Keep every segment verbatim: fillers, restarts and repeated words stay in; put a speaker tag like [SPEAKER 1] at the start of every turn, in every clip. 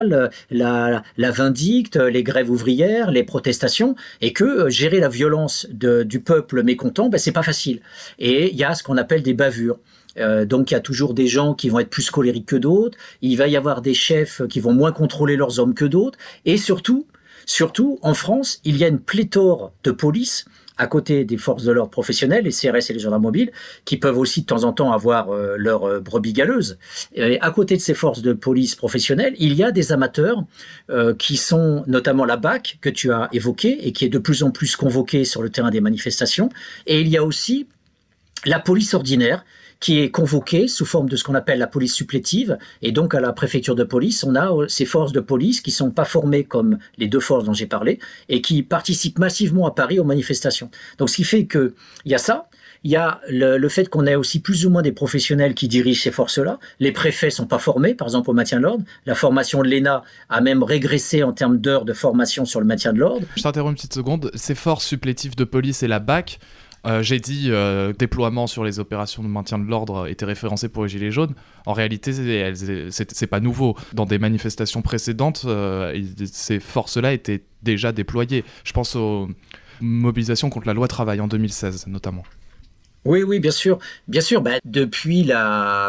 [SPEAKER 1] la, la vindicte, les grèves ouvrières, les protestations, et que euh, gérer la violence de, du peuple mécontent, ben, c'est pas facile. Et il y a ce qu'on appelle des bavures. Euh, donc il y a toujours des gens qui vont être plus colériques que d'autres, il va y avoir des chefs qui vont moins contrôler leurs hommes que d'autres, et surtout, surtout en France, il y a une pléthore de police à côté des forces de l'ordre professionnelles, les C R S et les gendarmes mobiles, qui peuvent aussi de temps en temps avoir euh, leur euh, brebis galeuse. Et à côté de ces forces de police professionnelles, il y a des amateurs euh, qui sont notamment la B A C que tu as évoquée et qui est de plus en plus convoquée sur le terrain des manifestations. Et il y a aussi la police ordinaire qui est convoquée sous forme de ce qu'on appelle la police supplétive. Et donc, à la préfecture de police, on a ces forces de police qui sont pas formées comme les deux forces dont j'ai parlé et qui participent massivement à Paris aux manifestations. Donc, ce qui fait que il y a ça. Il y a le, le fait qu'on ait aussi plus ou moins des professionnels qui dirigent ces forces-là. Les préfets sont pas formés, par exemple, au maintien de l'ordre. La formation de l'E N A a même régressé en termes d'heures de formation sur le maintien de l'ordre.
[SPEAKER 2] Je t'interromps une petite seconde. Ces forces supplétives de police et la B A C, Euh, j'ai dit euh, déploiement sur les opérations de maintien de l'ordre était référencé pour les Gilets jaunes. En réalité, c'est, c'est, c'est pas nouveau. Dans des manifestations précédentes, euh, ces forces-là étaient déjà déployées. Je pense aux mobilisations contre la loi travail en deux mille seize, notamment.
[SPEAKER 1] Oui, oui, bien sûr, bien sûr. Ben, depuis la,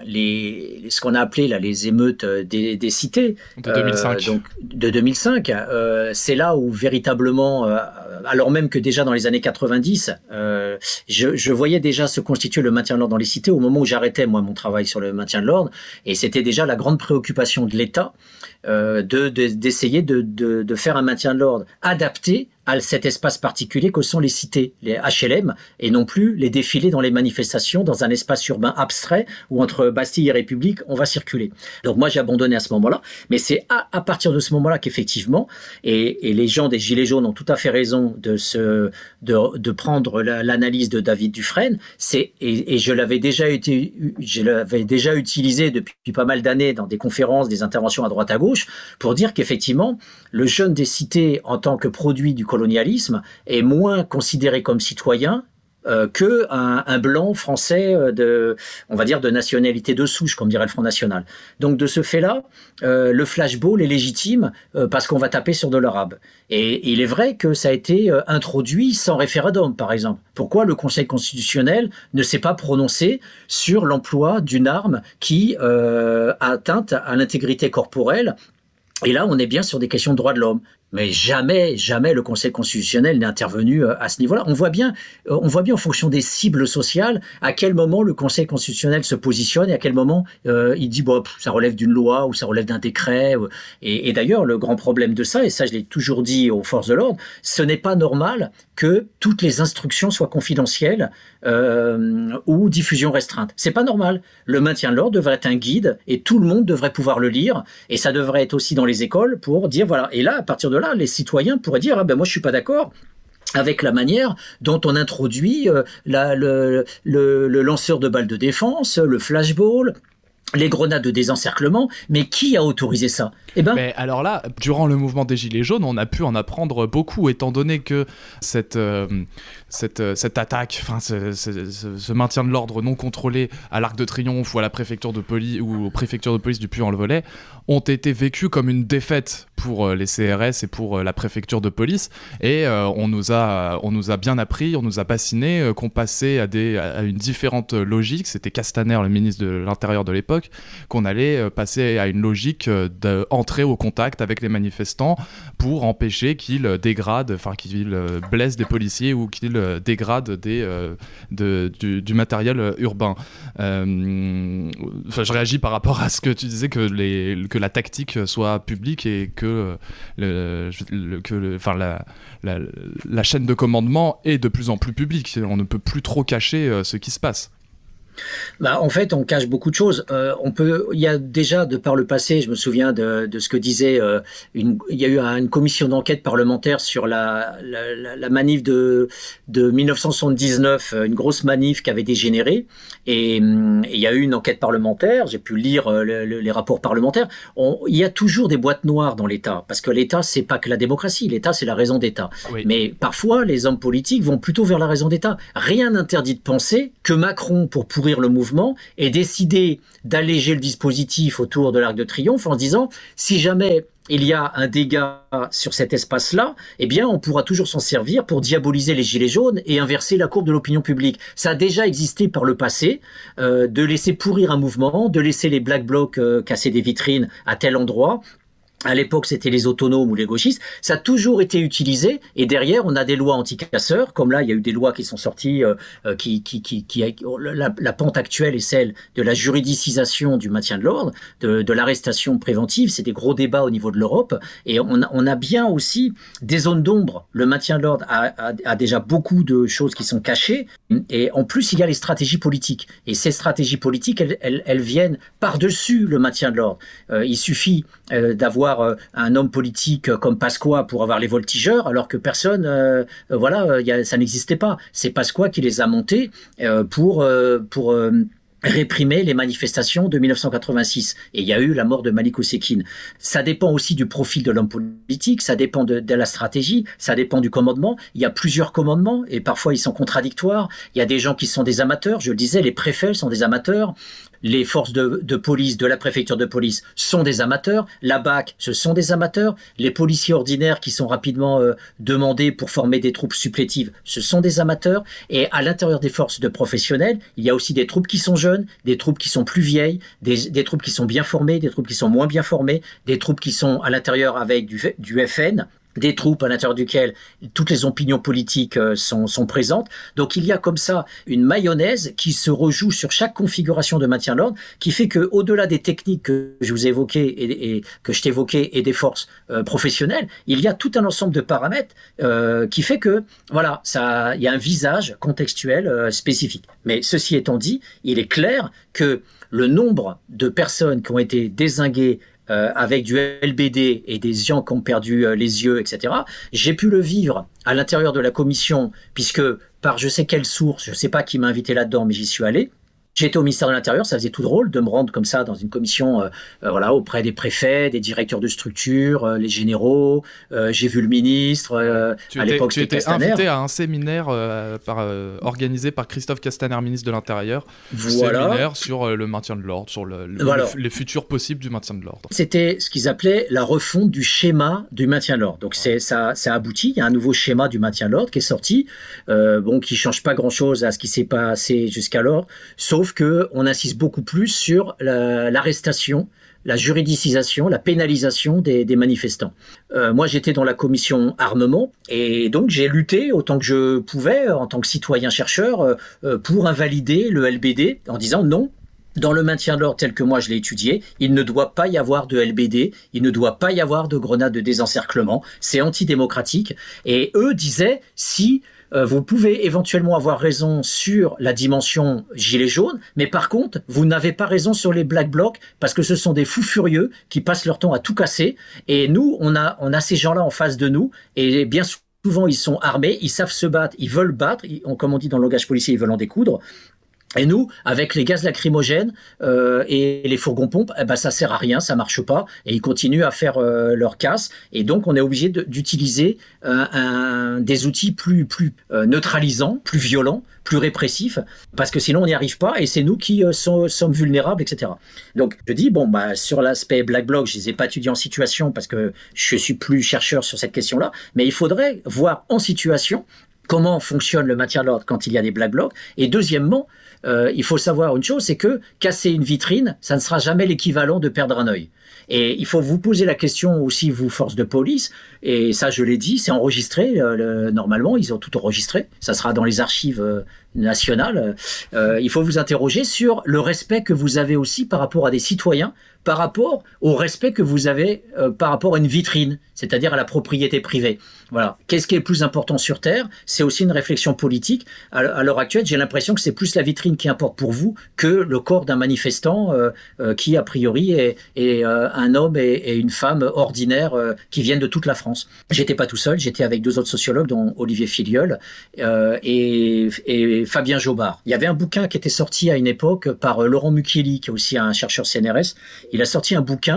[SPEAKER 1] les, ce qu'on a appelé là, les émeutes des, des cités
[SPEAKER 2] de deux mille cinq,
[SPEAKER 1] euh, donc de deux mille cinq, euh, c'est là où véritablement, euh, alors même que déjà dans les années quatre-vingt-dix, euh, je, je voyais déjà se constituer le maintien de l'ordre dans les cités au moment où j'arrêtais moi mon travail sur le maintien de l'ordre, et c'était déjà la grande préoccupation de l'État euh, de, de d'essayer de, de, de faire un maintien de l'ordre adapté à cet espace particulier que sont les cités, les H L M, et non plus les défilés dans les manifestations dans un espace urbain abstrait où entre Bastille et République, on va circuler. Donc moi, j'ai abandonné à ce moment-là, mais c'est à, à partir de ce moment-là qu'effectivement, et, et les gens des Gilets jaunes ont tout à fait raison de, se, de, de prendre la, l'analyse de David Dufresne, c'est, et, et je, l'avais déjà été, je l'avais déjà utilisé depuis pas mal d'années dans des conférences, des interventions à droite à gauche, pour dire qu'effectivement, le jeune des cités en tant que produit du colonialisme est moins considéré comme citoyen euh, que un, un blanc français de, on va dire, de nationalité de souche, comme dirait le Front National. Donc de ce fait-là, euh, le flashball est légitime euh, parce qu'on va taper sur de l'arabe. Et, et il est vrai que ça a été euh, introduit sans référendum, par exemple. Pourquoi le Conseil constitutionnel ne s'est pas prononcé sur l'emploi d'une arme qui euh, a atteinte à l'intégrité corporelle? Et là, on est bien sur des questions de droits de l'homme. Mais jamais, jamais le Conseil constitutionnel n'est intervenu à ce niveau-là. On voit bien, on voit bien en fonction des cibles sociales à quel moment le Conseil constitutionnel se positionne et à quel moment euh, il dit bon, ça relève d'une loi ou ça relève d'un décret. Et, et d'ailleurs, le grand problème de ça, et ça je l'ai toujours dit aux forces de l'ordre, ce n'est pas normal que toutes les instructions soient confidentielles euh, ou diffusion restreinte. C'est pas normal. Le maintien de l'ordre devrait être un guide et tout le monde devrait pouvoir le lire. Et ça devrait être aussi dans les écoles pour dire voilà. Et là, à partir de là, les citoyens pourraient dire ah ben moi je suis pas d'accord avec la manière dont on introduit euh, la, le, le, le lanceur de balles de défense, le flashball, les grenades de désencerclement, mais qui a autorisé ça? Eh ben,
[SPEAKER 2] mais alors là, durant le mouvement des Gilets jaunes, on a pu en apprendre beaucoup, étant donné que cette, euh, cette, cette attaque, enfin ce, ce, ce, ce maintien de l'ordre non contrôlé à l'Arc de Triomphe ou à la préfecture de police ou aux préfectures de police du Puy-en-Velay ont été vécus comme une défaite pour les C R S et pour la préfecture de police, et euh, on nous a on nous a bien appris, on nous a bassiné euh, qu'on passait à des à une différente logique. C'était Castaner, le ministre de l'Intérieur de l'époque, qu'on allait euh, passer à une logique euh, d'entrer au contact avec les manifestants pour empêcher qu'ils dégradent, enfin qu'ils euh, blessent des policiers ou qu'ils euh, dégradent des euh, de, du, du matériel urbain. Euh, enfin, je réagis par rapport à ce que tu disais, que les que la tactique soit publique et que le, le, que le, enfin la, la, la chaîne de commandement est de plus en plus publique. On ne peut plus trop cacher euh, ce qui se passe.
[SPEAKER 1] Bah, en fait, on cache beaucoup de choses. Euh, on peut, il y a déjà, de par le passé, je me souviens de, de ce que disait, euh, une, il y a eu une commission d'enquête parlementaire sur la, la, la manif de, de dix-neuf cent soixante-dix-neuf, une grosse manif qui avait dégénéré. Et, et il y a eu une enquête parlementaire. J'ai pu lire le, le, les rapports parlementaires. On, il y a toujours des boîtes noires dans l'État, parce que l'État, c'est pas que la démocratie. L'État, c'est la raison d'État. Oui. Mais parfois, les hommes politiques vont plutôt vers la raison d'État. Rien n'interdit de penser que Macron, pour pouvoir pourrir le mouvement et décider d'alléger le dispositif autour de l'Arc de Triomphe en se disant si jamais il y a un dégât sur cet espace-là, eh bien, on pourra toujours s'en servir pour diaboliser les gilets jaunes et inverser la courbe de l'opinion publique. Ça a déjà existé par le passé, euh, de laisser pourrir un mouvement, de laisser les Black Blocs euh, casser des vitrines à tel endroit. À l'époque, c'était les autonomes ou les gauchistes. Ça a toujours été utilisé. Et derrière, on a des lois anti-casseurs. Comme là, il y a eu des lois qui sont sorties, euh, qui, qui, qui, qui la, la pente actuelle est celle de la juridicisation du maintien de l'ordre, de, de l'arrestation préventive. C'est des gros débats au niveau de l'Europe. Et on a, on a bien aussi des zones d'ombre. Le maintien de l'ordre a, a, a déjà beaucoup de choses qui sont cachées. Et en plus, il y a les stratégies politiques. Et ces stratégies politiques, elles, elles, elles viennent par-dessus le maintien de l'ordre. Euh, il suffit euh, d'avoir un homme politique comme Pasqua pour avoir les voltigeurs, alors que personne, euh, voilà, y a, ça n'existait pas. C'est Pasqua qui les a montés euh, pour, euh, pour euh, réprimer les manifestations de dix-neuf cent quatre-vingt-six. Et il y a eu la mort de Malik Oussekine. Ça dépend aussi du profil de l'homme politique, ça dépend de, de la stratégie, ça dépend du commandement. Il y a plusieurs commandements et parfois ils sont contradictoires. Il y a des gens qui sont des amateurs. Je le disais, les préfets sont des amateurs. Les forces de, de police de la préfecture de police sont des amateurs. La B A C, ce sont des amateurs. Les policiers ordinaires qui sont rapidement euh, demandés pour former des troupes supplétives, ce sont des amateurs. Et à l'intérieur des forces de professionnels, il y a aussi des troupes qui sont jeunes, des troupes qui sont plus vieilles, des, des troupes qui sont bien formées, des troupes qui sont moins bien formées, des troupes qui sont à l'intérieur avec du, du F N, des troupes à l'intérieur duquel toutes les opinions politiques sont, sont présentes. Donc il y a comme ça une mayonnaise qui se rejoue sur chaque configuration de maintien de l'ordre, qui fait que au-delà des techniques que je vous ai évoquées et, et que je t'évoquais et des forces euh, professionnelles, il y a tout un ensemble de paramètres euh, qui fait que voilà, ça, il y a un visage contextuel euh, spécifique. Mais ceci étant dit, il est clair que le nombre de personnes qui ont été dézinguées Euh, avec du L B D et des gens qui ont perdu euh, les yeux, et cetera. J'ai pu le vivre à l'intérieur de la commission, puisque par je sais quelle source, je ne sais pas qui m'a invité là-dedans, mais j'y suis allé. J'étais au ministère de l'Intérieur, ça faisait tout drôle de me rendre comme ça dans une commission euh, euh, voilà, auprès des préfets, des directeurs de structure, euh, les généraux. Euh, j'ai vu le ministre. Euh,
[SPEAKER 2] tu
[SPEAKER 1] à
[SPEAKER 2] étais,
[SPEAKER 1] l'époque,
[SPEAKER 2] tu
[SPEAKER 1] c'était
[SPEAKER 2] étais
[SPEAKER 1] Castaner.
[SPEAKER 2] invité à un séminaire euh, par, euh, organisé par Christophe Castaner, ministre de l'Intérieur.
[SPEAKER 1] Voilà.
[SPEAKER 2] Séminaire sur euh, le maintien de l'ordre, sur le, le,
[SPEAKER 1] voilà.
[SPEAKER 2] le, les futurs possibles du maintien de l'ordre.
[SPEAKER 1] C'était ce qu'ils appelaient la refonte du schéma du maintien de l'ordre. Donc c'est, ça, ça aboutit. Il y a un nouveau schéma du maintien de l'ordre qui est sorti, euh, bon, qui ne change pas grand-chose à ce qui s'est passé jusqu'alors, sauf qu'on insiste beaucoup plus sur la, l'arrestation, la juridicisation, la pénalisation des, des manifestants. Euh, moi, j'étais dans la commission armement et donc j'ai lutté autant que je pouvais en tant que citoyen-chercheur euh, pour invalider le L B D en disant non. Dans le maintien de l'ordre tel que moi je l'ai étudié, il ne doit pas y avoir de L B D, il ne doit pas y avoir de grenades de désencerclement, c'est antidémocratique. Et eux disaient, si euh, vous pouvez éventuellement avoir raison sur la dimension gilet jaune, mais par contre, vous n'avez pas raison sur les Black Blocs, parce que ce sont des fous furieux qui passent leur temps à tout casser. Et nous, on a, on a ces gens-là en face de nous, et bien souvent ils sont armés, ils savent se battre, ils veulent battre, ils, comme on dit dans le langage policier, ils veulent en découdre. Et nous, avec les gaz lacrymogènes euh, et les fourgons-pompes, eh ben, ça sert à rien, ça marche pas, et ils continuent à faire euh, leur casse. Et donc, on est obligé de, d'utiliser euh, un, des outils plus, plus euh, neutralisants, plus violents, plus répressifs, parce que sinon, on n'y arrive pas, et c'est nous qui euh, sont, sommes vulnérables, et cetera. Donc, je dis, bon, bah, sur l'aspect Black Bloc, je les ai pas étudiés en situation, parce que je suis plus chercheur sur cette question-là, mais il faudrait voir en situation comment fonctionne le maintien de l'ordre quand il y a des Black Blocs. Et deuxièmement, euh, il faut savoir une chose, c'est que casser une vitrine, ça ne sera jamais l'équivalent de perdre un œil. Et il faut vous poser la question aussi, vous, forces de police, et ça je l'ai dit, c'est enregistré, euh, le, normalement ils ont tout enregistré, ça sera dans les archives euh, nationales. Euh, il faut vous interroger sur le respect que vous avez aussi par rapport à des citoyens, par rapport au respect que vous avez euh, par rapport à une vitrine, c'est-à-dire à la propriété privée. Voilà. Qu'est-ce qui est le plus important sur Terre ? C'est aussi une réflexion politique. À, à l'heure actuelle, j'ai l'impression que c'est plus la vitrine qui importe pour vous que le corps d'un manifestant euh, euh, qui, a priori, est, est euh, un homme et, et une femme ordinaires euh, qui viennent de toute la France. J'étais pas tout seul, j'étais avec deux autres sociologues, dont Olivier Filiol euh, et, et Fabien Jobard. Il y avait un bouquin qui était sorti à une époque par Laurent Mukieli, qui est aussi un chercheur C N R S. Il a sorti un bouquin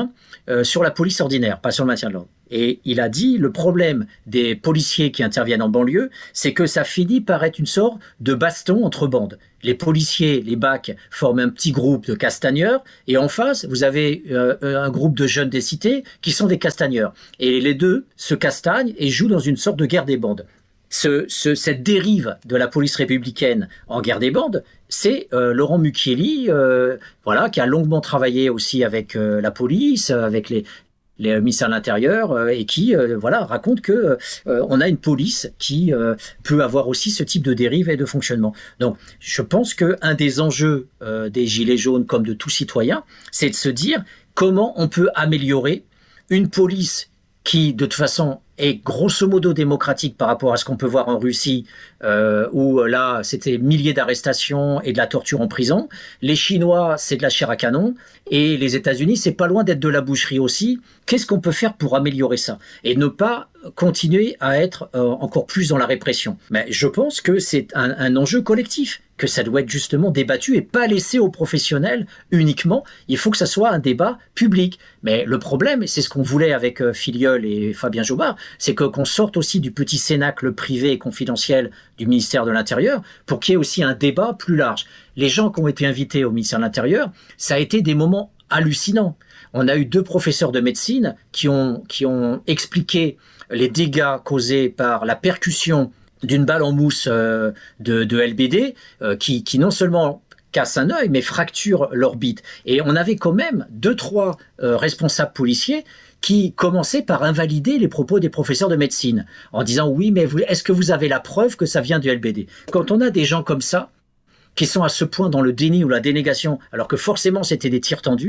[SPEAKER 1] euh, sur la police ordinaire, pas sur le maintien de l'ordre. Et il a dit, le problème des policiers qui interviennent en banlieue, c'est que ça finit par être une sorte de baston entre bandes. Les policiers, les B A C, forment un petit groupe de castagneurs, et en face, vous avez euh, un groupe de jeunes des cités qui sont des castagneurs. Et les deux se castagnent et jouent dans une sorte de guerre des bandes. Ce, ce, cette dérive de la police républicaine en guerre des bandes, c'est euh, Laurent Mucchielli, euh, voilà, qui a longuement travaillé aussi avec euh, la police, avec les, les ministères de l'Intérieur, euh, et qui euh, voilà, raconte que euh, on a une police qui euh, peut avoir aussi ce type de dérive et de fonctionnement. Donc, je pense qu'un des enjeux euh, des Gilets jaunes, comme de tout citoyen, c'est de se dire comment on peut améliorer une police qui, de toute façon, est grosso modo démocratique par rapport à ce qu'on peut voir en Russie, euh, où là, c'était milliers d'arrestations et de la torture en prison. Les Chinois, c'est de la chair à canon. Et les États-Unis, c'est pas loin d'être de la boucherie aussi. Qu'est-ce qu'on peut faire pour améliorer ça? Et ne pas continuer à être euh, encore plus dans la répression. Mais je pense que c'est un, un enjeu collectif, que ça doit être justement débattu et pas laissé aux professionnels uniquement. Il faut que ça soit un débat public. Mais le problème, et c'est ce qu'on voulait avec euh, Filleul et Fabien Jobard, c'est que qu'on sorte aussi du petit cénacle privé et confidentiel du ministère de l'Intérieur pour qu'il y ait aussi un débat plus large. Les gens qui ont été invités au ministère de l'Intérieur, ça a été des moments hallucinants. On a eu deux professeurs de médecine qui ont, qui ont expliqué les dégâts causés par la percussion d'une balle en mousse euh, de, de L B D euh, qui, qui non seulement casse un œil, mais fracture l'orbite. Et on avait quand même deux, trois euh, responsables policiers qui commençaient par invalider les propos des professeurs de médecine, en disant « oui, mais vous, est-ce que vous avez la preuve que ça vient du L B D ?» Quand on a des gens comme ça, qui sont à ce point dans le déni ou la dénégation, alors que forcément c'était des tirs tendus,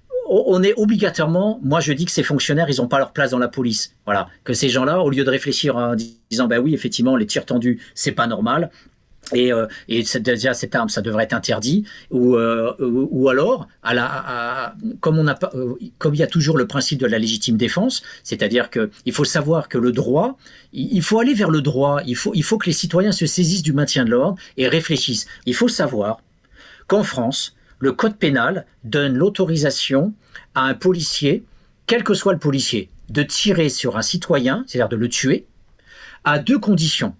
[SPEAKER 1] on est obligatoirement, moi je dis que ces fonctionnaires, ils n'ont pas leur place dans la police. Voilà, que ces gens-là, au lieu de réfléchir en disant, ben oui, effectivement, les tirs tendus, c'est pas normal, et, euh, et déjà cette arme, ça devrait être interdit, ou, euh, ou, ou alors, à la, à, comme on a pas, euh, comme il y a toujours le principe de la légitime défense, c'est-à-dire que il faut savoir que le droit, il faut aller vers le droit, il faut, il faut que les citoyens se saisissent du maintien de l'ordre et réfléchissent. Il faut savoir qu'en France, le code pénal donne l'autorisation à un policier, quel que soit le policier, de tirer sur un citoyen, c'est-à-dire de le tuer, à deux conditions.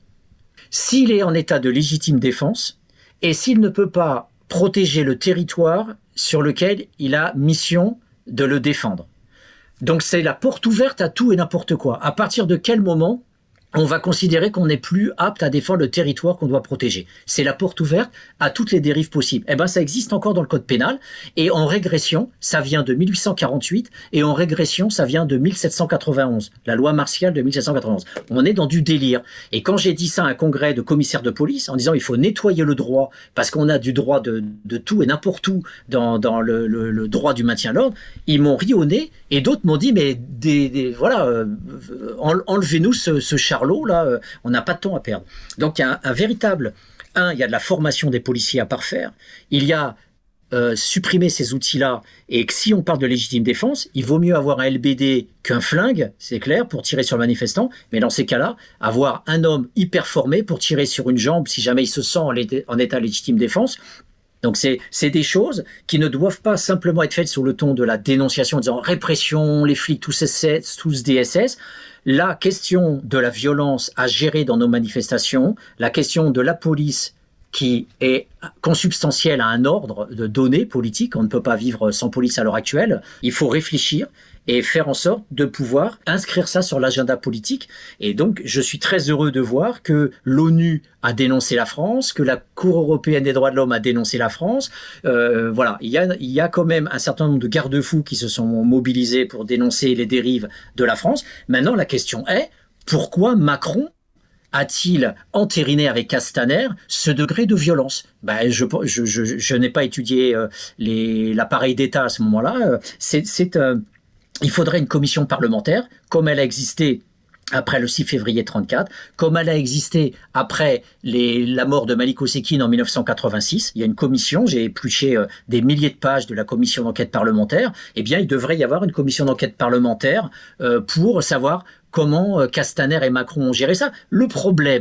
[SPEAKER 1] S'il est en état de légitime défense et s'il ne peut pas protéger le territoire sur lequel il a mission de le défendre. Donc c'est la porte ouverte à tout et n'importe quoi. À partir de quel moment on va considérer qu'on n'est plus apte à défendre le territoire qu'on doit protéger. C'est la porte ouverte à toutes les dérives possibles. Eh ben, ça existe encore dans le code pénal. Et en régression, ça vient de mille huit cent quarante-huit. Et en régression, ça vient de mille sept cent quatre-vingt-onze. La loi martiale de mille sept cent quatre-vingt-onze. On est dans du délire. Et quand j'ai dit ça à un congrès de commissaires de police, en disant il faut nettoyer le droit, parce qu'on a du droit de, de tout et n'importe où dans, dans le, le, le droit du maintien de l'ordre, ils m'ont ri au nez. Et d'autres m'ont dit, mais des, des, voilà, euh, enlevez-nous ce, ce char là, euh, on n'a pas de temps à perdre. Donc il y a un, un véritable, un, il y a de la formation des policiers à parfaire, il y a euh, supprimer ces outils-là, et que si on parle de légitime défense, il vaut mieux avoir un L B D qu'un flingue, c'est clair, pour tirer sur le manifestant, mais dans ces cas-là, avoir un homme hyper formé pour tirer sur une jambe si jamais il se sent en, en état de légitime défense. Donc c'est, c'est des choses qui ne doivent pas simplement être faites sous le ton de la dénonciation en disant répression, les flics tous S S, tous D S S. La question de la violence à gérer dans nos manifestations, la question de la police qui est consubstantielle à un ordre de données politiques, on ne peut pas vivre sans police à l'heure actuelle, il faut réfléchir et faire en sorte de pouvoir inscrire ça sur l'agenda politique. Et donc, je suis très heureux de voir que l'ONU a dénoncé la France, que la Cour européenne des droits de l'homme a dénoncé la France. Euh, voilà, il y a, il y a quand même un certain nombre de garde-fous qui se sont mobilisés pour dénoncer les dérives de la France. Maintenant, la question est, pourquoi Macron a-t-il entériné avec Castaner ce degré de violence? Ben, je, je, je, je n'ai pas étudié euh, les, l'appareil d'État à ce moment-là. C'est... c'est euh, il faudrait une commission parlementaire, comme elle a existé après le six février trente-quatre, comme elle a existé après les, la mort de Malik Osekine en mille neuf cent quatre-vingt-six. Il y a une commission, j'ai épluché euh, des milliers de pages de la commission d'enquête parlementaire. Eh bien, il devrait y avoir une commission d'enquête parlementaire euh, pour savoir comment euh, Castaner et Macron ont géré ça. Le problème,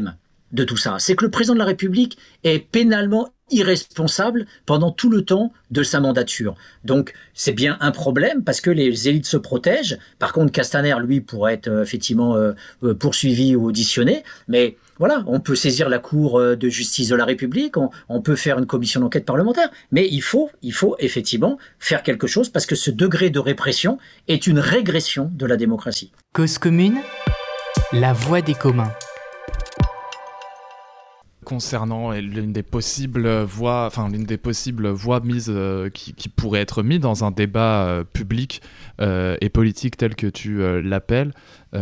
[SPEAKER 1] de tout ça. C'est que le président de la République est pénalement irresponsable pendant tout le temps de sa mandature. Donc, c'est bien un problème parce que les élites se protègent. Par contre, Castaner, lui, pourrait être euh, effectivement euh, euh, poursuivi ou auditionné. Mais voilà, on peut saisir la Cour de justice de la République, on, on peut faire une commission d'enquête parlementaire. Mais il faut, il faut effectivement faire quelque chose parce que ce degré de répression est une régression de la démocratie.
[SPEAKER 3] Cause commune, la voix des communs.
[SPEAKER 2] Concernant l'une des possibles voies, enfin l'une des possibles voies mises euh, qui, qui pourrait être mise dans un débat euh, public euh, et politique tel que tu euh, l'appelles,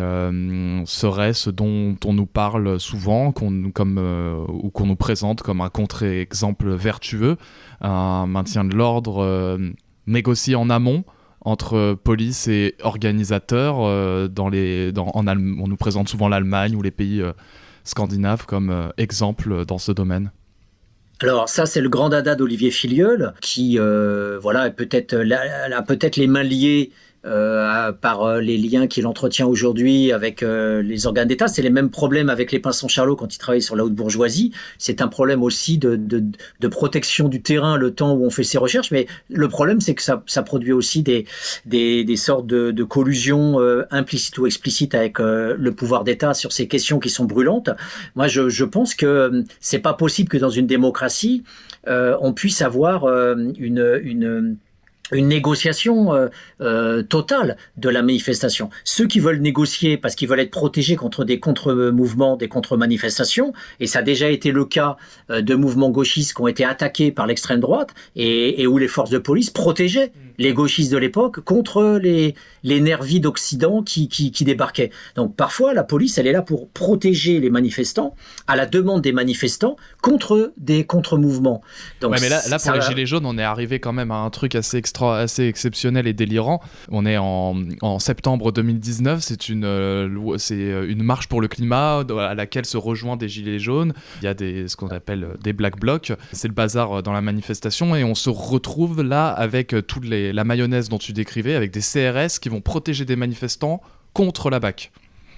[SPEAKER 2] euh, serait ce dont on nous parle souvent, qu'on, comme, euh, ou qu'on nous présente comme un contre-exemple vertueux, un maintien de l'ordre euh, négocié en amont entre police et organisateurs. Euh, dans les, dans, en Allem- on nous présente souvent l'Allemagne ou les pays euh, scandinaves comme euh, exemple dans ce domaine.
[SPEAKER 1] Alors ça, c'est le grand dada d'Olivier Filliol qui euh, voilà, a peut-être, a peut-être les mains liées euh, par les liens qu'il entretient aujourd'hui avec euh, les organes d'État. C'est les mêmes problèmes avec les Pinson-Charlot quand il travaille sur la haute bourgeoisie. C'est un problème aussi de, de, de protection du terrain le temps où on fait ses recherches. Mais le problème, c'est que ça, ça produit aussi des, des, des sortes de, de collusions euh, implicites ou explicites avec euh, le pouvoir d'État sur ces questions qui sont brûlantes. Moi, je, je pense que c'est pas possible que dans une démocratie, euh, on puisse avoir euh, une... une une négociation euh, euh, totale de la manifestation. Ceux qui veulent négocier parce qu'ils veulent être protégés contre des contre-mouvements, des contre-manifestations, et ça a déjà été le cas euh, de mouvements gauchistes qui ont été attaqués par l'extrême droite et, et où les forces de police protégeaient les gauchistes de l'époque contre les, les nervis d'Occident qui, qui, qui débarquaient. Donc parfois, la police, elle est là pour protéger les manifestants à la demande des manifestants contre des contre-mouvements. Donc,
[SPEAKER 2] ouais, mais là, là pour
[SPEAKER 1] ça...
[SPEAKER 2] les Gilets jaunes, on est arrivé quand même à un truc assez extra, assez exceptionnel et délirant. On est en, en septembre deux mille dix-neuf, c'est une, euh, c'est une marche pour le climat à laquelle se rejoignent des Gilets jaunes. Il y a des, ce qu'on appelle des Black Blocs. C'est le bazar dans la manifestation et on se retrouve là avec toutes les la mayonnaise dont tu décrivais, avec des C R S qui vont protéger des manifestants contre la B A C.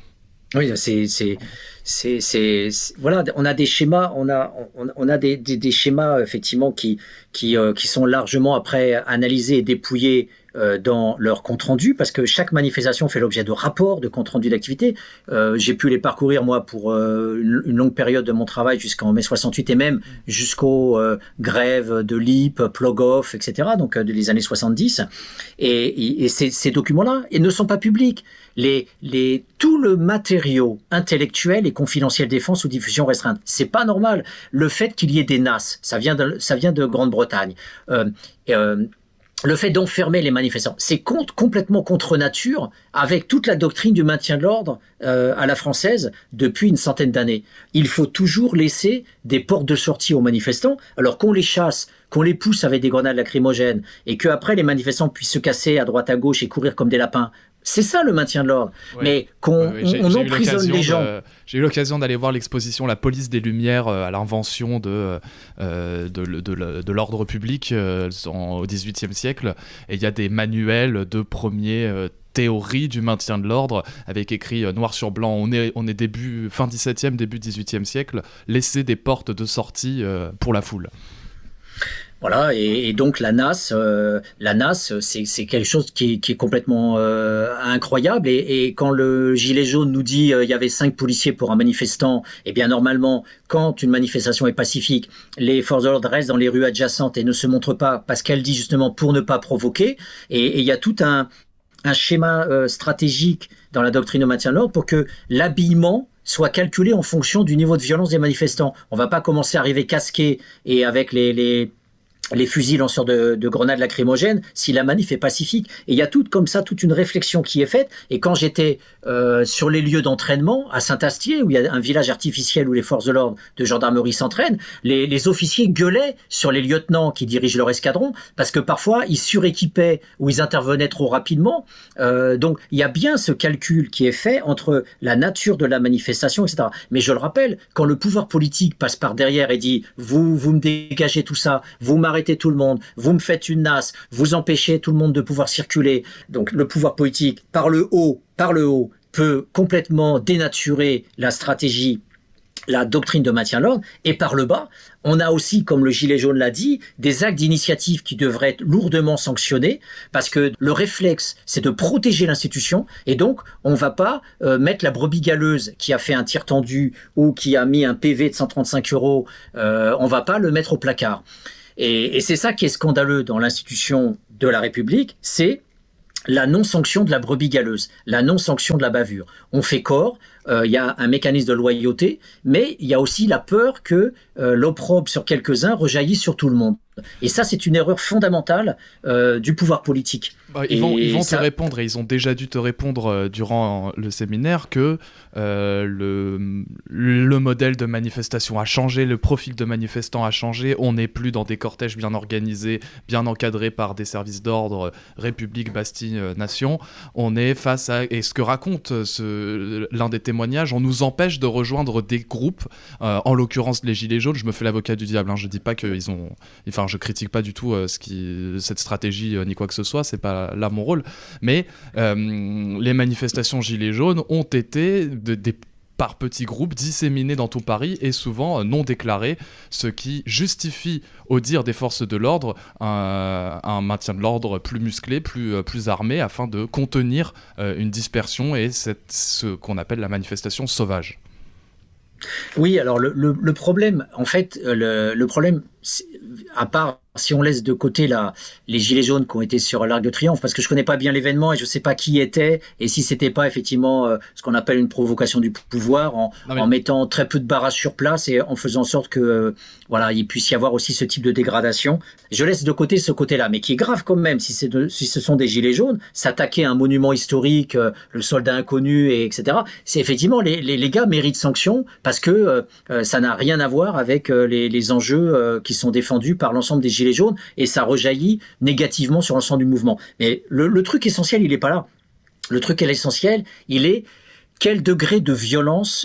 [SPEAKER 1] Oui, c'est, c'est, c'est, c'est, c'est voilà, on a des schémas, on a, on, on a des, des, des schémas effectivement qui, qui, euh, qui sont largement après analysés et dépouillés euh, dans leur compte rendu, parce que chaque manifestation fait l'objet de rapports, de compte rendu d'activité. Euh, j'ai pu les parcourir moi pour euh, une, une longue période de mon travail jusqu'en mai soixante-huit et même jusqu'aux euh, grèves de L I P, Plogoff, et cetera. Donc euh, des années soixante-dix. Et, et ces, ces documents-là, ils ne sont pas publics. Les, les, tout le matériau intellectuel est confidentiel défense ou diffusion restreinte. C'est pas normal. Le fait qu'il y ait des N A S, ça vient de, ça vient de Grande-Bretagne. Euh, euh, le fait d'enfermer les manifestants, c'est contre, complètement contre nature avec toute la doctrine du maintien de l'ordre euh, à la française depuis une centaine d'années. Il faut toujours laisser des portes de sortie aux manifestants, alors qu'on les chasse, qu'on les pousse avec des grenades lacrymogènes et qu'après les manifestants puissent se casser à droite à gauche et courir comme des lapins. C'est ça le maintien de l'ordre, ouais. Mais qu'on
[SPEAKER 2] ouais, ouais.
[SPEAKER 1] on, on emprisonne les gens.
[SPEAKER 2] De, j'ai eu l'occasion d'aller voir l'exposition La police des Lumières euh, à l'invention de, euh, de, de, de, de l'ordre public euh, en, au dix-huitième siècle. Et il y a des manuels de premiers euh, théories du maintien de l'ordre avec écrit euh, noir sur blanc. On est, on est début, fin dix-septième, début dix-huitième siècle. Laisser des portes de sortie euh, pour la foule.
[SPEAKER 1] Voilà, et, et donc la N A S, euh, la N A S, c'est, c'est quelque chose qui, qui est complètement euh, incroyable. Et, et quand le gilet jaune nous dit euh, il y avait cinq policiers pour un manifestant, eh bien normalement, quand une manifestation est pacifique, les forces de l'ordre restent dans les rues adjacentes et ne se montrent pas parce qu'elle dit justement pour ne pas provoquer. Et il y a tout un, un schéma euh, stratégique dans la doctrine de maintien de l'ordre pour que l'habillement soit calculé en fonction du niveau de violence des manifestants. On va pas commencer à arriver casqué et avec les, les les fusils lanceurs de, de grenades lacrymogènes si la manif est pacifique. Et il y a tout comme ça, toute une réflexion qui est faite. Et quand j'étais euh, sur les lieux d'entraînement, à Saint-Astier, où il y a un village artificiel où les forces de l'ordre de gendarmerie s'entraînent, les, les officiers gueulaient sur les lieutenants qui dirigent leur escadron, parce que parfois, ils suréquipaient ou ils intervenaient trop rapidement. Euh, donc, il y a bien ce calcul qui est fait entre la nature de la manifestation, et cetera. Mais je le rappelle, quand le pouvoir politique passe par derrière et dit « vous, vous me dégagez tout ça, vous m'arrêtez tout le monde, vous me faites une N A S, vous empêchez tout le monde de pouvoir circuler. » Donc le pouvoir politique, par le haut, par le haut, peut complètement dénaturer la stratégie la doctrine de maintien de l'ordre, et par le bas, on a aussi, comme le Gilet jaune l'a dit, des actes d'initiative qui devraient être lourdement sanctionnés, parce que le réflexe, c'est de protéger l'institution, et donc on ne va pas euh, mettre la brebis galeuse qui a fait un tir tendu ou qui a mis un P V de cent trente-cinq euros, euh, on ne va pas le mettre au placard. Et, et c'est ça qui est scandaleux dans l'institution de la République, c'est la non-sanction de la brebis galeuse, la non-sanction de la bavure. On fait corps, il euh, y a un mécanisme de loyauté, mais il y a aussi la peur que euh, l'opprobre sur quelques-uns rejaillisse sur tout le monde. Et ça, c'est une erreur fondamentale euh, du pouvoir politique.
[SPEAKER 2] Bah, ils, vont, ils vont ça... te répondre, et ils ont déjà dû te répondre euh, durant le séminaire, que euh, le, le modèle de manifestation a changé, le profil de manifestants a changé, on n'est plus dans des cortèges bien organisés, bien encadrés par des services d'ordre, République, Bastille, euh, Nation. On est face à... Et ce que raconte ce, l'un des témoignages, on nous empêche de rejoindre des groupes, euh, en l'occurrence les Gilets jaunes, je me fais l'avocat du diable, hein, je dis pas qu'ils ont... Enfin, je critique pas du tout euh, ce qui, cette stratégie euh, ni quoi que ce soit, c'est pas là mon rôle, mais euh, les manifestations Gilets jaunes ont été de, des, par petits groupes disséminés dans tout Paris et souvent euh, non déclarés, ce qui justifie, au dire des forces de l'ordre, un, un maintien de l'ordre plus musclé, plus, euh, plus armé, afin de contenir euh, une dispersion et cette, ce qu'on appelle la manifestation sauvage.
[SPEAKER 1] Oui, alors le, le, le problème, en fait, le, le problème, à part si on laisse de côté la, les gilets jaunes qui ont été sur l'Arc de Triomphe, parce que je connais pas bien l'événement et je sais pas qui était, et si c'était pas effectivement euh, ce qu'on appelle une provocation du pouvoir, en, non, mais... en mettant très peu de barrages sur place et en faisant en sorte que euh, voilà, il puisse y avoir aussi ce type de dégradation. Je laisse de côté ce côté-là, mais qui est grave quand même, si, c'est de, si ce sont des gilets jaunes, s'attaquer à un monument historique, euh, le soldat inconnu, et etc. C'est effectivement, les, les, les gars méritent sanction, parce que euh, ça n'a rien à voir avec euh, les, les enjeux euh, qui sont défendus par l'ensemble des gilets jaunes, et ça rejaillit négativement sur l'ensemble du mouvement. Mais le, le truc essentiel, il n'est pas là. Le truc essentiel, il est quel degré de violence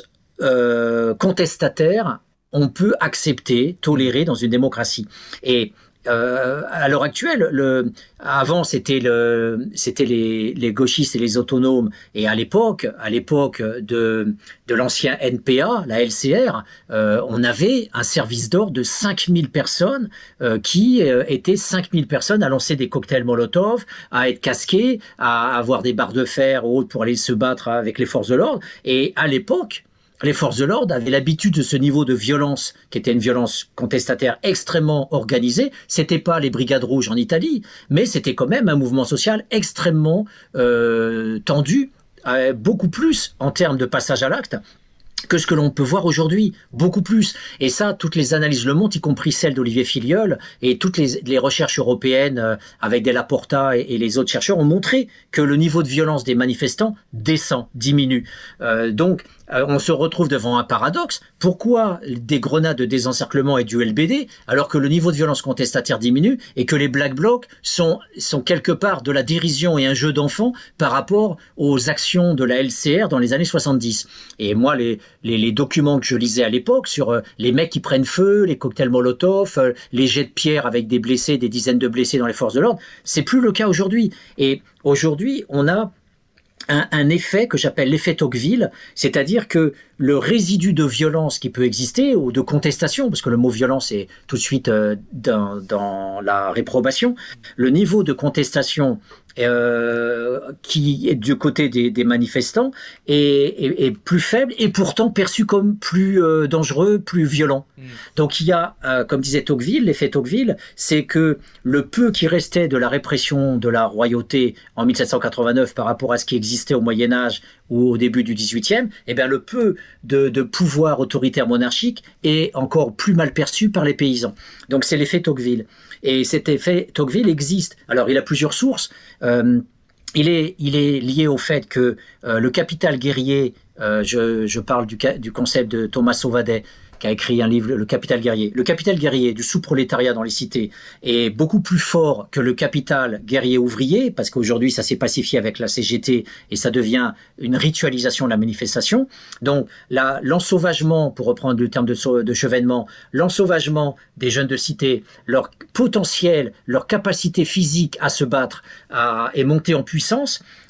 [SPEAKER 1] euh, contestataire on peut accepter, tolérer dans une démocratie. Et Euh, à l'heure actuelle, le, avant c'était le, c'était les, les gauchistes et les autonomes, et à l'époque, à l'époque de, de l'ancien N P A, la L C R, euh, on avait un service d'ordre de cinq mille personnes euh, qui euh, étaient cinq mille personnes à lancer des cocktails Molotov, à être casqués, à avoir des barres de fer ou autres pour aller se battre avec les forces de l'ordre. Et à l'époque, les forces de l'ordre avaient l'habitude de ce niveau de violence, qui était une violence contestataire extrêmement organisée. C'était pas les Brigades Rouges en Italie, mais c'était quand même un mouvement social extrêmement euh, tendu, euh, beaucoup plus en termes de passage à l'acte que ce que l'on peut voir aujourd'hui, beaucoup plus. Et ça, toutes les analyses le montrent, y compris celles d'Olivier Filiol, et toutes les, les recherches européennes euh, avec Della Porta et, et les autres chercheurs ont montré que le niveau de violence des manifestants descend, diminue. Euh, donc, euh, on se retrouve devant un paradoxe. Pourquoi des grenades de désencerclement et du L B D, alors que le niveau de violence contestataire diminue et que les Black Blocs sont, sont quelque part de la dérision et un jeu d'enfant par rapport aux actions de la L C R dans les années soixante-dix. Et moi, les Les, les documents que je lisais à l'époque sur euh, les mecs qui prennent feu, les cocktails Molotov, euh, les jets de pierre avec des blessés, des dizaines de blessés dans les forces de l'ordre, c'est plus le cas aujourd'hui. Et aujourd'hui, on a un, un effet que j'appelle l'effet Tocqueville, c'est-à-dire que le résidu de violence qui peut exister, ou de contestation, parce que le mot violence est tout de suite euh, dans, dans la réprobation, le niveau de contestation Euh, qui est du côté des, des manifestants est, est, est plus faible et pourtant perçu comme plus euh, dangereux, plus violent. Mmh. Donc il y a, euh, comme disait Tocqueville, l'effet Tocqueville, c'est que le peu qui restait de la répression de la royauté en mille sept cent quatre-vingt-neuf par rapport à ce qui existait au Moyen-Âge ou au début du dix-huitième, eh bien le peu de, de pouvoir autoritaire monarchique est encore plus mal perçu par les paysans. Donc c'est l'effet Tocqueville. Et cet effet Tocqueville existe. Alors il a plusieurs sources. Euh, il est, il est lié au fait que euh, le capital guerrier, euh, je, je parle du, du concept de Thomas Sauvadet, qui a écrit un livre, Le Capital guerrier. Le capital guerrier du sous-prolétariat dans les cités est beaucoup plus fort que le capital guerrier ouvrier, parce qu'aujourd'hui, ça s'est pacifié avec la C G T et ça devient une ritualisation de la manifestation. Donc, la, l'ensauvagement, pour reprendre le terme de, de Chevènement, l'ensauvagement des jeunes de cité, leur potentiel, leur capacité physique à se battre à, est montée en puissance.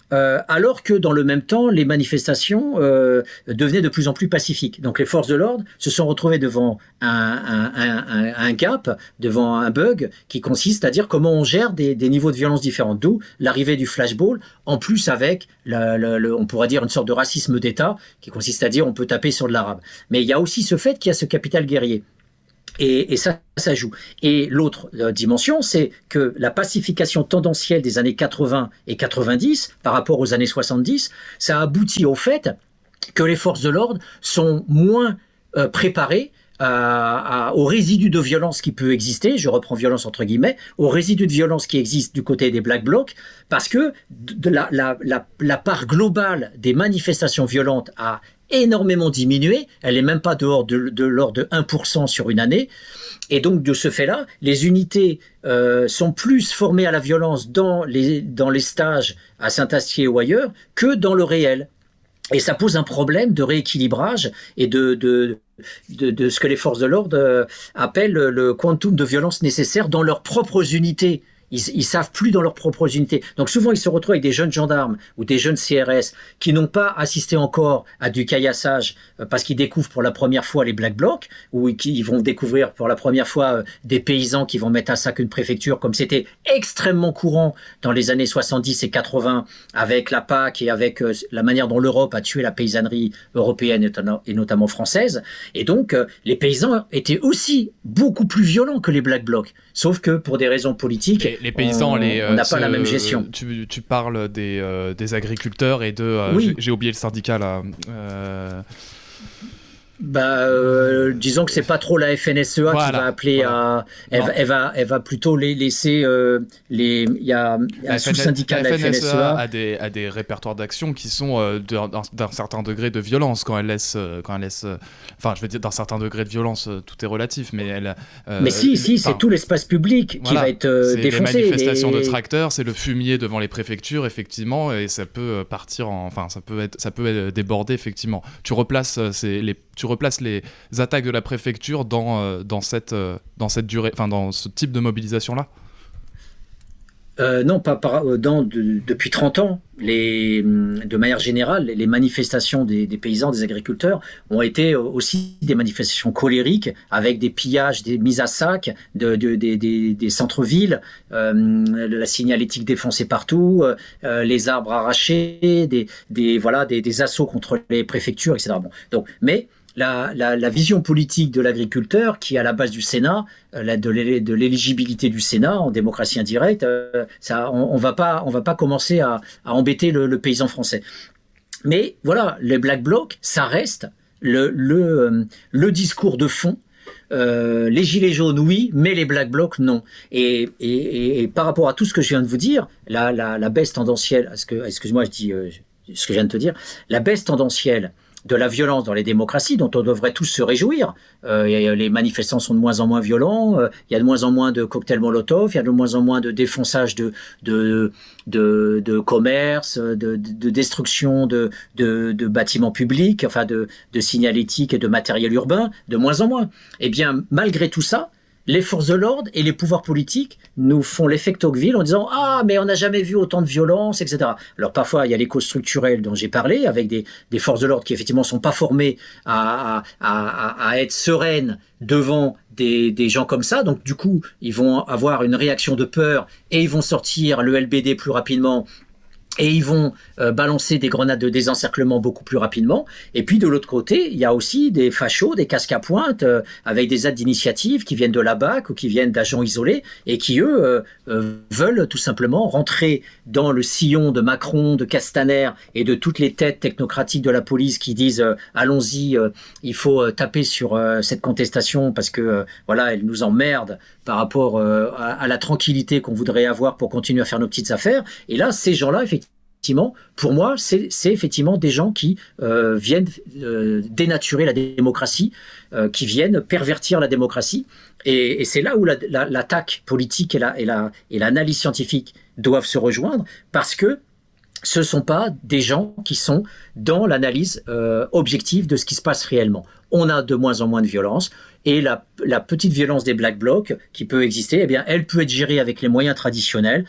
[SPEAKER 1] Euh, alors que dans le même temps, les manifestations euh, devenaient de plus en plus pacifiques. Donc les forces de l'ordre se sont retrouvées devant un, un, un, un, un gap, devant un bug qui consiste à dire comment on gère des, des niveaux de violence différents. D'où l'arrivée du flashball, en plus avec, la, la, le, on pourrait dire, une sorte de racisme d'État qui consiste à dire on peut taper sur de l'arabe. Mais il y a aussi ce fait qu'il y a ce capital guerrier. Et, et ça, ça joue. Et l'autre euh, dimension, c'est que la pacification tendancielle des années quatre-vingts et quatre-vingt-dix par rapport aux années soixante-dix, ça aboutit au fait que les forces de l'ordre sont moins euh, préparées à, à, aux résidus de violence qui peut exister, je reprends violence entre guillemets, aux résidus de violence qui existent du côté des Black Blocs, parce que de la, la, la, la part globale des manifestations violentes a énormément diminué, elle n'est même pas dehors de, de l'ordre de un pour cent sur une année, et donc de ce fait-là, les unités euh, sont plus formées à la violence dans les, dans les stages à Saint-Astier ou ailleurs que dans le réel. Et ça pose un problème de rééquilibrage et de, de, de, de ce que les forces de l'ordre appellent le quantum de violence nécessaire dans leurs propres unités. Ils, ils savent plus dans leurs propres unités. Donc souvent, ils se retrouvent avec des jeunes gendarmes ou des jeunes C R S qui n'ont pas assisté encore à du caillassage euh, parce qu'ils découvrent pour la première fois les Black Blocs, ou qui vont découvrir pour la première fois euh, des paysans qui vont mettre à sac une préfecture, comme c'était extrêmement courant dans les années soixante-dix et quatre-vingts avec la P A C et avec euh, la manière dont l'Europe a tué la paysannerie européenne et notamment française. Et donc, euh, les paysans étaient aussi beaucoup plus violents que les Black Blocs. Sauf que pour des raisons politiques,
[SPEAKER 2] les, les paysans,
[SPEAKER 1] on
[SPEAKER 2] les,
[SPEAKER 1] n'a pas
[SPEAKER 2] ce,
[SPEAKER 1] la même gestion.
[SPEAKER 2] Tu, tu parles des, euh, des agriculteurs et de... Euh,
[SPEAKER 1] oui.
[SPEAKER 2] j'ai, j'ai oublié le syndicat là. Euh...
[SPEAKER 1] Bah, euh, disons que c'est pas trop la F N S E A voilà, qui va appeler voilà. à, elle, elle va, elle va plutôt les laisser euh, les, il y a un sous-syndicat de la F N S E A
[SPEAKER 2] a des, a des répertoires d'action qui sont euh, d'un, d'un certain degré de violence quand elle laisse, quand elle laisse, enfin, euh, je veux dire d'un certain degré de violence, euh, tout est relatif, mais elle. Euh,
[SPEAKER 1] mais si, si, c'est tout l'espace public
[SPEAKER 2] voilà,
[SPEAKER 1] qui va être euh,
[SPEAKER 2] c'est
[SPEAKER 1] défoncé.
[SPEAKER 2] Les manifestations
[SPEAKER 1] les...
[SPEAKER 2] de tracteurs, c'est le fumier devant les préfectures, effectivement, et ça peut partir, en, enfin, ça peut être, ça peut être débordé, effectivement. Tu replaces, c'est les tu replaces les attaques de la préfecture dans, euh, dans, cette, euh, dans cette durée, enfin dans ce type de mobilisation-là
[SPEAKER 1] euh, Non, pas par, dans, de, depuis trente ans. Les, de manière générale, les manifestations des, des paysans, des agriculteurs ont été aussi des manifestations colériques avec des pillages, des mises à sac de, de, de, de, des centres-villes, euh, la signalétique défoncée partout, euh, les arbres arrachés, des, des, voilà, des, des assauts contre les préfectures, et cetera. Bon, donc, mais La, la, la vision politique de l'agriculteur qui est à la base du Sénat, la, de, l'é, de l'éligibilité du Sénat en démocratie indirecte, euh, ça, on, on va pas, on va pas commencer à, à embêter le, le paysan français. Mais voilà, les Black Blocs, ça reste le, le, le discours de fond. Euh, les gilets jaunes, oui, mais les Black Blocs, non. Et, et, et par rapport à tout ce que je viens de vous dire, la, la, la baisse tendancielle, excuse-moi, je dis euh, ce que je viens de te dire, la baisse tendancielle de la violence dans les démocraties, dont on devrait tous se réjouir. Euh, les manifestants sont de moins en moins violents, euh, il y a de moins en moins de cocktails Molotov, il y a de moins en moins de défonçage de, de, de, de commerce, de, de, de destruction de, de, de bâtiments publics, enfin de, de signalétique et de matériel urbain, de moins en moins. Eh bien, malgré tout ça, les forces de l'ordre et les pouvoirs politiques nous font l'effet Tocqueville en disant « Ah, mais on n'a jamais vu autant de violence, et cetera » Alors parfois, il y a les causes structurelles dont j'ai parlé, avec des, des forces de l'ordre qui effectivement ne sont pas formées à, à, à, à être sereines devant des, des gens comme ça. Donc du coup, ils vont avoir une réaction de peur et ils vont sortir le L B D plus rapidement. Et ils vont euh, balancer des grenades de désencerclement beaucoup plus rapidement. Et puis de l'autre côté, il y a aussi des fachos, des casques à pointe, euh, avec des aides d'initiative qui viennent de la B A C ou qui viennent d'agents isolés et qui, eux, euh, euh, veulent tout simplement rentrer dans le sillon de Macron, de Castaner et de toutes les têtes technocratiques de la police qui disent euh, « Allons-y, euh, il faut euh, taper sur euh, cette contestation parce que euh, voilà, elle nous emmerde par rapport euh, à, à la tranquillité qu'on voudrait avoir pour continuer à faire nos petites affaires. » Et là, ces gens-là, effectivement, Effectivement, pour moi, c'est, c'est effectivement des gens qui euh, viennent euh, dénaturer la démocratie, euh, qui viennent pervertir la démocratie. Et, et c'est là où la, la, l'attaque politique et, la, et, la, et l'analyse scientifique doivent se rejoindre, parce que ce ne sont pas des gens qui sont dans l'analyse euh, objective de ce qui se passe réellement. On a de moins en moins de violence, et la, la petite violence des Black Blocs qui peut exister, eh bien, elle peut être gérée avec les moyens traditionnels,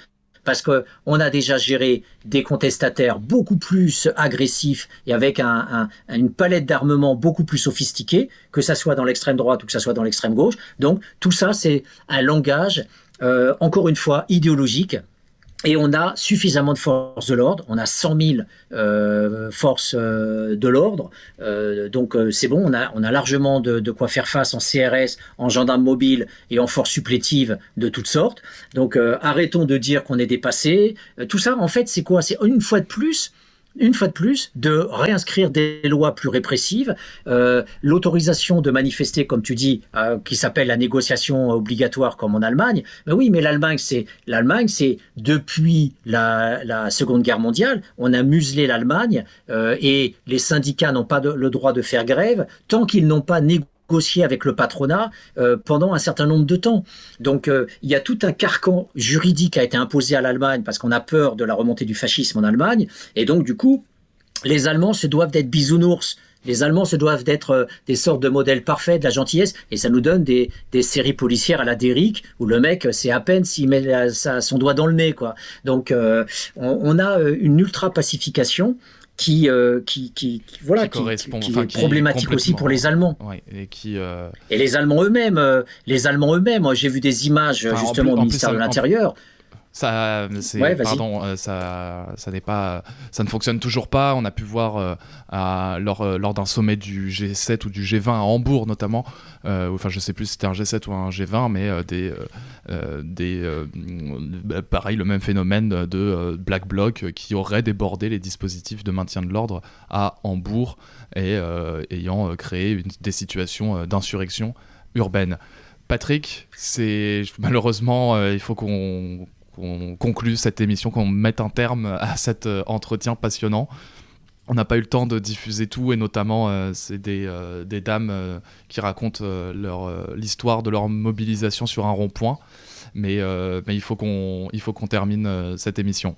[SPEAKER 1] parce que on a déjà géré des contestataires beaucoup plus agressifs et avec un, un, une palette d'armement beaucoup plus sophistiquée, que ça soit dans l'extrême droite ou que ça soit dans l'extrême gauche. Donc tout ça, c'est un langage, euh, encore une fois, idéologique. Et on a suffisamment de forces de l'ordre, on a cent mille euh, forces euh, de l'ordre, euh, donc euh, c'est bon, on a, on a largement de, de quoi faire face en C R S, en gendarmes mobiles et en forces supplétives de toutes sortes. Donc euh, arrêtons de dire qu'on est dépassé. Euh, tout ça, en fait, c'est quoi? C'est une fois de plus... une fois de plus, de réinscrire des lois plus répressives, euh, l'autorisation de manifester, comme tu dis, euh, qui s'appelle la négociation obligatoire comme en Allemagne. Mais oui, mais l'Allemagne, c'est l'Allemagne, c'est depuis la, la Seconde Guerre mondiale, on a muselé l'Allemagne euh, et les syndicats n'ont pas de, le droit de faire grève tant qu'ils n'ont pas négocié négocier avec le patronat euh, pendant un certain nombre de temps. Donc euh, il y a tout un carcan juridique qui a été imposé à l'Allemagne parce qu'on a peur de la remontée du fascisme en Allemagne, et donc du coup les Allemands se doivent d'être bisounours. Les Allemands se doivent d'être euh, des sortes de modèles parfaits de la gentillesse, et ça nous donne des, des séries policières à la Derrick où le mec, c'est à peine s'il met la, sa, son doigt dans le nez, quoi. Donc euh, on, on a une ultra pacification qui, euh, qui, qui, qui, voilà, qui, qui, qui enfin, est qui problématique est aussi pour les Allemands.
[SPEAKER 2] Ouais, et, qui, euh...
[SPEAKER 1] et les Allemands eux-mêmes, euh, les Allemands eux-mêmes, moi, j'ai vu des images enfin, justement plus, au ministère plus, de l'Intérieur.
[SPEAKER 2] Ça, c'est, ouais, pardon, euh, ça, ça n'est pas, ça ne fonctionne toujours pas. On a pu voir euh, à, lors, euh, lors d'un sommet du G sept ou du G vingt à Hambourg notamment, euh, enfin je sais plus si c'était un G sept ou un G vingt, mais euh, des, euh, des, euh, pareil le même phénomène de euh, Black Bloc qui aurait débordé les dispositifs de maintien de l'ordre à Hambourg et euh, ayant créé une, des situations d'insurrection urbaine. Patrick, c'est malheureusement euh, il faut qu'on qu'on conclue cette émission, qu'on mette un terme à cet euh, entretien passionnant. On n'a pas eu le temps de diffuser tout, et notamment euh, c'est des, euh, des dames euh, qui racontent euh, leur, euh, l'histoire de leur mobilisation sur un rond-point, mais, euh, mais il faut qu'on, il faut qu'on termine euh, cette émission.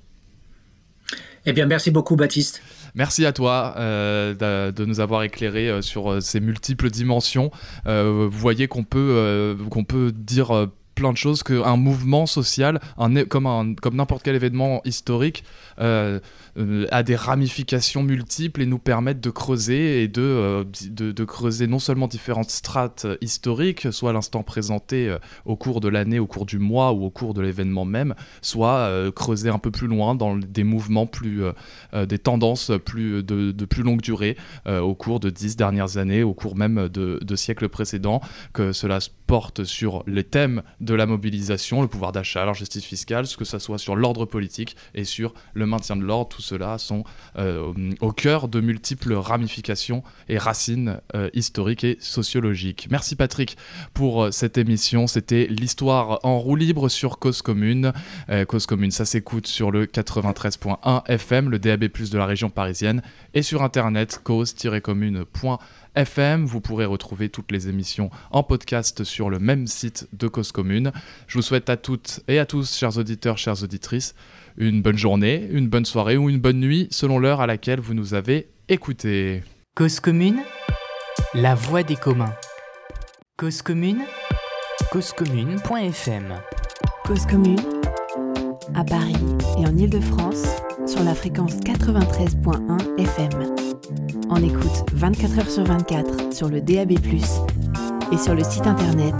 [SPEAKER 1] Eh bien, merci beaucoup, Baptiste.
[SPEAKER 2] Merci à toi euh, de, de nous avoir éclairé euh, sur euh, ces multiples dimensions. Euh, vous voyez qu'on peut, euh, qu'on peut dire... Euh, plein de choses, qu'un mouvement social, un, comme, un, comme n'importe quel événement historique, euh, euh, a des ramifications multiples et nous permettent de creuser et de, euh, de, de creuser non seulement différentes strates historiques, soit à l'instant présenté euh, au cours de l'année, au cours du mois ou au cours de l'événement même, soit euh, creuser un peu plus loin dans des mouvements plus, euh, des tendances plus, de, de plus longue durée euh, au cours de dix dernières années, au cours même de, de siècles précédents, que cela porte sur les thèmes de la mobilisation, le pouvoir d'achat, la justice fiscale, que ce soit sur l'ordre politique et sur le maintien de l'ordre. Tout cela sont euh, au cœur de multiples ramifications et racines euh, historiques et sociologiques. Merci Patrick pour euh, cette émission. C'était l'histoire en roue libre sur Cause Commune. Euh, Cause Commune, ça s'écoute sur le quatre-vingt-treize point un F M, le D A B plus, de la région parisienne, et sur internet cause tiret commune point F M. Vous pourrez retrouver toutes les émissions en podcast sur le même site de Cause Commune. Je vous souhaite à toutes et à tous, chers auditeurs, chères auditrices, une bonne journée, une bonne soirée ou une bonne nuit, selon l'heure à laquelle vous nous avez écoutés.
[SPEAKER 3] Cause Commune, la voix des communs. Cause Commune, cause commune point F M.
[SPEAKER 4] Cause Commune, à Paris et en Île-de-France, sur la fréquence quatre-vingt-treize point un F M. On écoute vingt-quatre heures sur vingt-quatre sur le D A B plus, et sur le site internet